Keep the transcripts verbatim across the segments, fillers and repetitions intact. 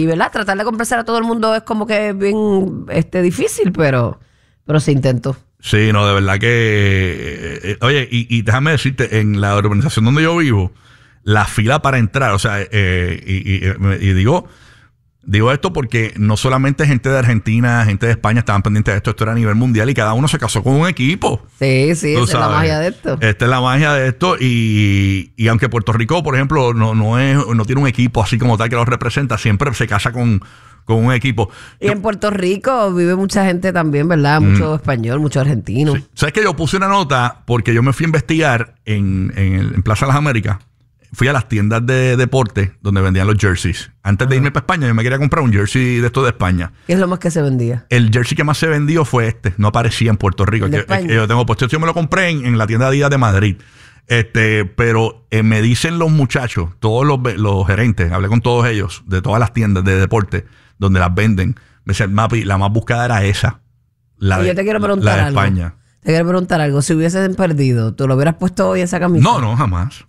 ¿verdad? Tratar de complacer a todo el mundo es como que bien este, difícil, pero, pero se intentó. Sí, no, de verdad que... Eh, eh, oye, y, y déjame decirte, en la urbanización donde yo vivo, la fila para entrar, o sea, eh, y, y, y digo... Digo esto porque no solamente gente de Argentina, gente de España estaban pendientes de esto, esto era a nivel mundial y cada uno se casó con un equipo. Sí, sí, esa es la magia de esto. Esta es la magia de esto y, y aunque Puerto Rico, por ejemplo, no, no, es, no tiene un equipo así como tal que lo representa, siempre se casa con, con un equipo. Y yo, en Puerto Rico vive mucha gente también, ¿verdad? Mucho mm, español, mucho argentino. Sí. ¿Sabes que yo puse una nota porque yo me fui a investigar en, en, el, en Plaza Las Américas? Fui a las tiendas de deporte donde vendían los jerseys. Antes uh-huh. de irme para España, yo me quería comprar un jersey de esto de España. ¿Qué es lo más que se vendía? El jersey que más se vendió fue este. No aparecía en Puerto Rico. El, el, que, el que yo tengo puesto. Yo me lo compré en, en la tienda Adidas de Madrid. Este, pero eh, me dicen los muchachos, todos los, los gerentes, hablé con todos ellos, de todas las tiendas de deporte donde las venden. Me decían, Mapi, la más buscada era esa. La, y de, yo te quiero preguntar la de algo. España. Te quiero preguntar algo. Si hubiesen perdido, ¿tú lo hubieras puesto hoy esa camisa? No, no, jamás.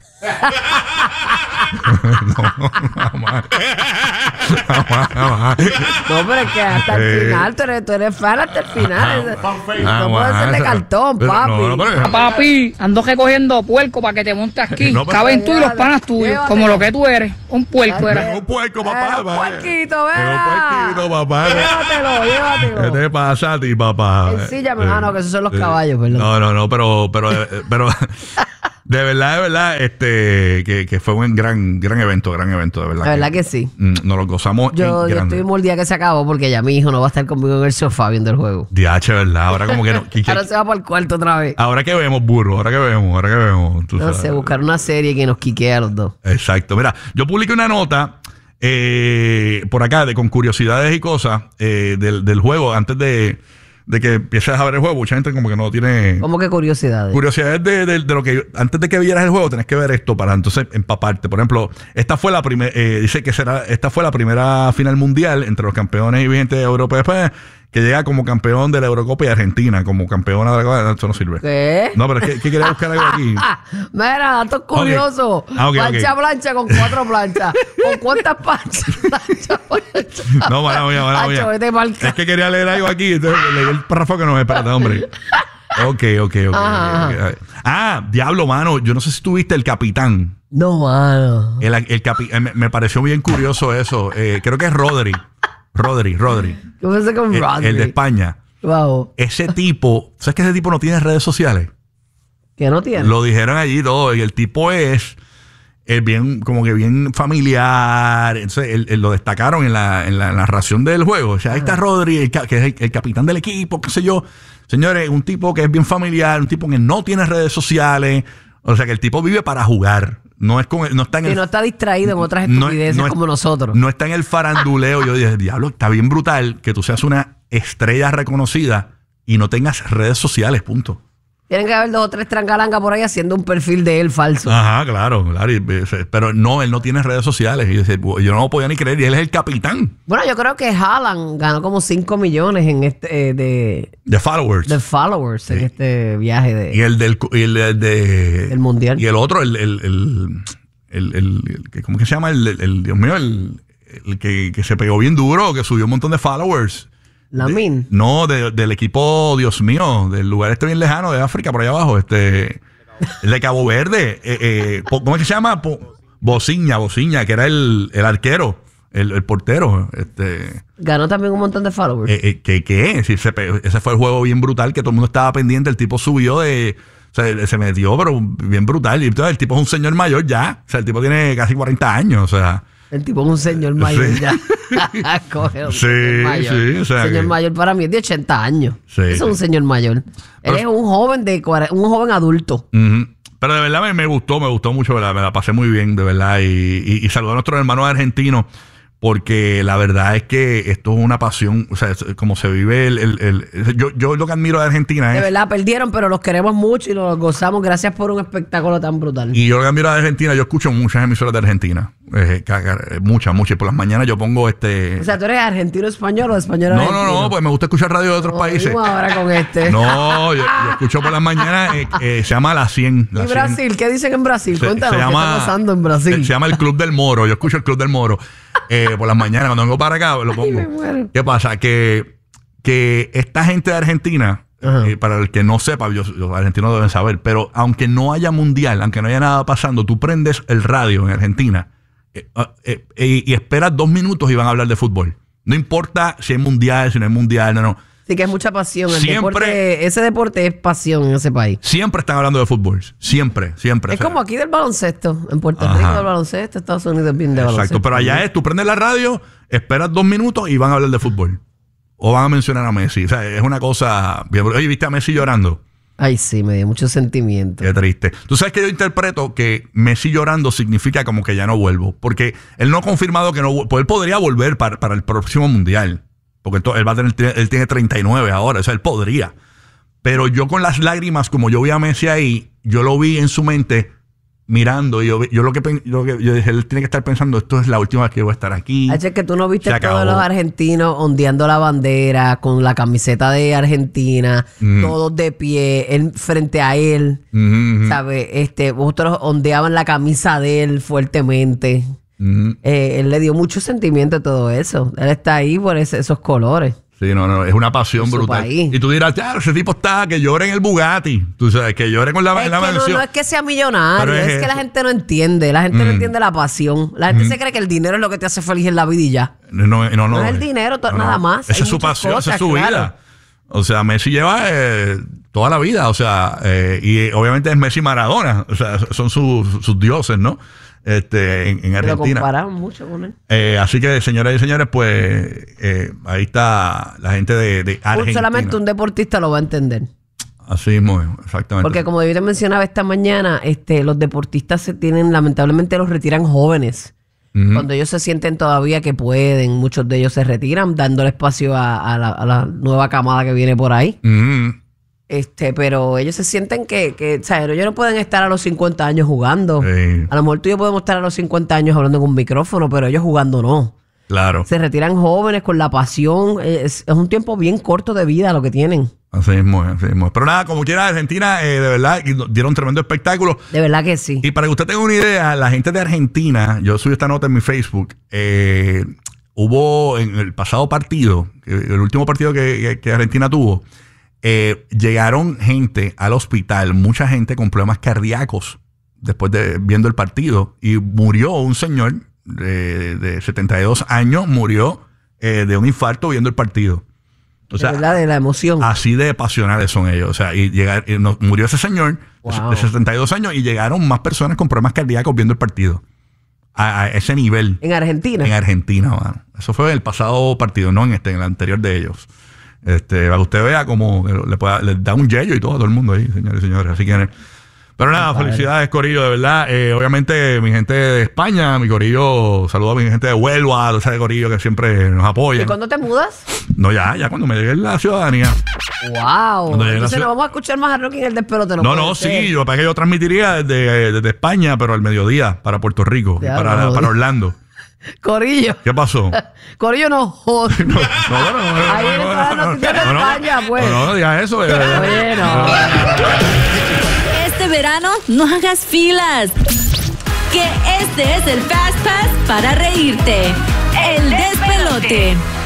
no, jamás. jamás, jamás. No, pero es que hasta el eh, final, tú eres, tú eres fan hasta el final. Ah, no puede ser de cartón, pero, papi. No, no, pero, papi, ando recogiendo puerco para que te montes aquí. No, caben tú y los panas tuyos, llévatelo. Como lo que tú eres. Un puerco era. Un puerco, papá. Eh, un puerquito, vea. Un puerquito, papá. Llévatelo, llévatelo. ¿Qué te pasa a ti, papá? Ensíllame, eh, no, que esos son los eh, caballos, ¿verdad? No, no, no, pero, pero, pero de verdad, de verdad, este, que, que fue un gran, gran evento, gran evento, de verdad. De verdad que, que sí. Nos lo gozamos. Yo, yo estoy muy el día que se acabó porque ya mi hijo no va a estar conmigo en el sofá viendo el juego. Diache, ¿verdad? Ahora como que no. que, ahora se va para el cuarto otra vez. Ahora que vemos, burro, ahora que vemos, ahora que vemos. Tú no sabes. sé, buscar una serie que nos quiquee a los dos. Exacto. Mira, yo publiqué una nota eh, por acá de con curiosidades y cosas eh, del, del juego antes de. de que empieces a ver el juego. Mucha gente como que no tiene... ¿Cómo que curiosidades? Curiosidades de, de, de lo que... Antes de que vieras el juego, tenés que ver esto para entonces empaparte. Por ejemplo, esta fue la primera... Eh, dice que será... Esta fue la primera final mundial entre los campeones y vigentes de Europa después, que llega como campeón de la Eurocopa y Argentina, como campeona de la... Esto no sirve. ¿Qué? No, pero es que, que quería buscar algo aquí. Mira, datos curiosos. Okay. Ah, okay, plancha, okay. plancha con cuatro planchas. ¿Con cuántas planchas? plancha, plancha. No, mala mía, mala mía. Es que quería leer algo aquí, entonces leí el párrafo que no me espérate, hombre. Ok, ok, ok. Ajá, okay, okay. Ah, diablo, mano. Yo no sé si tuviste el capitán. No, mano. El, el capi me, me pareció bien curioso eso. Eh, creo que es Rodri. Rodri, Rodri. Yo pensé con el, Rodri. El de España. Wow. Ese tipo, ¿sabes que ese tipo no tiene redes sociales? ¿Qué no tiene? Lo dijeron allí todo. Y el tipo es, es bien, como que bien familiar. Entonces, el, el, lo destacaron en la, en la narración del juego. O sea, ahí está Rodri, el, que es el, el capitán del equipo, qué sé yo. Señores, un tipo que es bien familiar, un tipo que no tiene redes sociales. O sea, que el tipo vive para jugar. No es con, no está en que el, no está distraído en otras estupideces no, no como es, nosotros. No está en el faranduleo. Yo dije, diablo, está bien brutal que tú seas una estrella reconocida y no tengas redes sociales, punto. Tienen que haber dos o tres trangalangas por ahí haciendo un perfil de él falso. Ajá, claro, claro. Pero no, él no tiene redes sociales. Y yo, yo no lo podía ni creer. Y él es el capitán. Bueno, yo creo que Haaland ganó como cinco millones en este... Eh, de, de followers. De followers sí. En este viaje de... Y el del... Y el de, de, el mundial. Y el otro, el... el, el, el, el, el ¿cómo que se llama? El, el, el Dios mío, el, el que, que se pegó bien duro, que subió un montón de followers. Lamin. De, no, de, del equipo, Dios mío, del lugar este bien lejano de África, por allá abajo, este, el de Cabo Verde, eh, eh, ¿cómo es que se llama? Bociña, Bociña, que era el, el arquero, el, el portero. Este, ganó también un montón de followers. Eh, eh, ¿Qué? qué? Sí, ese, ese fue el juego bien brutal, que todo el mundo estaba pendiente, el tipo subió de... O sea, se metió, pero bien brutal. Y entonces el tipo es un señor mayor ya. O sea, el tipo tiene casi cuarenta años, o sea... El tipo es un señor mayor sí. ya. Coge un sí, señor mayor. Sí, o sea señor que... mayor para mí es de ochenta años. Sí, Eso es sí. un señor mayor. Pero... Él es un joven de un joven adulto. Uh-huh. Pero de verdad me, me gustó, me gustó mucho, ¿verdad? Me la pasé muy bien, de verdad. Y, y, y saludo a nuestros hermanos argentinos, porque la verdad es que esto es una pasión. O sea, es, como se vive el... el, el yo, yo lo que admiro de Argentina es... De verdad, perdieron, pero los queremos mucho y los gozamos. Gracias por un espectáculo tan brutal. Y yo lo que admiro de Argentina, yo escucho muchas emisoras de Argentina. Eh, muchas, muchas. Y por las mañanas yo pongo este... O sea, ¿tú eres argentino español o español no, argentino? No, no, pues me gusta escuchar radio de otros no, países. Ahora con este. No, yo, yo escucho por las mañanas, eh, eh, se llama La cien. La ¿Y Brasil? cien. ¿Qué dicen en Brasil? Se, Cuéntanos, se llama, ¿qué está pasando en Brasil? Se, se llama el Club del Moro. Yo escucho el Club del Moro. Eh, eh, por las mañanas, cuando vengo para acá, lo pongo. Ay, ¿qué pasa? Que, que esta gente de Argentina, eh, para el que no sepa, yo, los argentinos deben saber, pero aunque no haya mundial, aunque no haya nada pasando, tú prendes el radio en Argentina eh, eh, eh, y esperas dos minutos y van a hablar de fútbol. No importa si hay mundial, si no hay mundial, no, no. Sí, que es mucha pasión. El siempre, deporte, ese deporte es pasión en ese país. Siempre están hablando de fútbol. Siempre, siempre. Es o sea, como aquí del baloncesto. En Puerto Ajá. Rico del baloncesto, Estados Unidos es bien de baloncesto. Exacto, pero allá es, tú prendes la radio, esperas dos minutos y van a hablar de fútbol. O van a mencionar a Messi. O sea, es una cosa... Oye, ¿viste a Messi llorando? Ay, sí, me dio mucho sentimiento. Qué triste. Tú sabes que yo interpreto que Messi llorando significa como que ya no vuelvo. Porque él no ha confirmado que no... Pues él podría volver para, para el próximo mundial. Porque él, va a tener, él tiene treinta y nueve ahora, o sea, él podría. Pero yo con las lágrimas, como yo vi a Messi ahí, yo lo vi en su mente mirando. Y yo, yo lo que yo, yo dije, él tiene que estar pensando, esto es la última vez que voy a estar aquí. Es que tú no viste a todos los argentinos ondeando la bandera, con la camiseta de Argentina, mm. todos de pie, él, frente a él, mm-hmm. ¿sabes? Este, vosotros ondeaban la camisa de él fuertemente. Mm-hmm. Eh, él le dio mucho sentimiento a todo eso. Él está ahí por ese, esos colores. Sí, no, no, es una pasión brutal. País. Y tú dirás, claro, ese tipo está, que llore en el Bugatti. Tú sabes, que llore con la, es la que mansión. No, no es que sea millonario, es, es que la gente no entiende. La gente mm. no entiende la pasión. La gente mm. se cree que el dinero es lo que te hace feliz en la vida y ya. No, no, no. No es el dinero, no, nada no. más. Esa es su pasión, cosas, esa es su claro. vida. O sea, Messi lleva eh, toda la vida, o sea, eh, y obviamente es Messi Maradona. O sea, son sus, sus dioses, ¿no? Este, en, en Argentina. Lo compararon mucho con él. Eh, así que, señoras y señores, pues eh, ahí está la gente de, de Argentina. Solamente un deportista lo va a entender. Así mismo, exactamente. Porque como David mencionaba esta mañana, este, los deportistas se tienen, lamentablemente los retiran jóvenes. Uh-huh. Cuando ellos se sienten todavía que pueden, muchos de ellos se retiran, dándole espacio a, a, la, a la nueva camada que viene por ahí. Uh-huh. Este, pero ellos se sienten que, que o sea, ellos no pueden estar a los cincuenta años jugando. Sí. A lo mejor tú y yo podemos estar a los cincuenta años hablando con un micrófono, pero ellos jugando no. Claro. Se retiran jóvenes con la pasión. Es, es un tiempo bien corto de vida lo que tienen. Así mismo, así mismo. Pero nada, como quiera, Argentina, eh, de verdad, dieron tremendo espectáculo. De verdad que sí. Y para que usted tenga una idea, la gente de Argentina, yo subí esta nota en mi Facebook, eh, hubo en el pasado partido, el último partido que, que, que Argentina tuvo, Eh, llegaron gente al hospital, mucha gente con problemas cardíacos después de viendo el partido, y murió un señor de, de setenta y dos años, murió eh, de un infarto viendo el partido. O sea, de verdad, de la emoción. Así de pasionales son ellos. O sea, y, llegar, y no, murió ese señor wow. de setenta y dos años y llegaron más personas con problemas cardíacos viendo el partido. A, a ese nivel. ¿En Argentina? En Argentina, mano. Eso fue el pasado partido, no en este, en el anterior de ellos. Este, para que usted vea cómo le, pueda, le da un yello y todo a todo el mundo ahí, señores y señores. Así que, pero nada, felicidades, corillo, de verdad. Eh, obviamente, mi gente de España, mi corillo, saludo a mi gente de Huelva, o sea, de corillo que siempre nos apoya. ¿Y cuándo te mudas? No, ya, ya cuando me llegue la ciudadanía. Wow. Entonces nos vamos a escuchar más a Rocky en el despelote. No, no, no sí, yo para que yo transmitiría desde, desde España, pero al mediodía, para Puerto Rico, y para, para Orlando. Corillo. ¿Qué pasó? Corillo no joder. No, no, no, no. Ahí no, no, no, noticias de España, pues. No, no, digas eso. Bueno. Este verano no hagas filas. Que este es el Fast Pass para reírte. El despelote.